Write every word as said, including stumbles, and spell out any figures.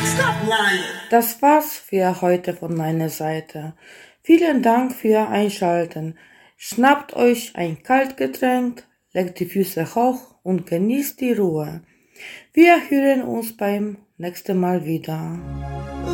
Das war's für heute von meiner Seite. Vielen Dank für Einschalten. Schnappt euch ein Kaltgetränk, legt die Füße hoch und genießt die Ruhe. Wir hören uns beim nächsten Mal wieder.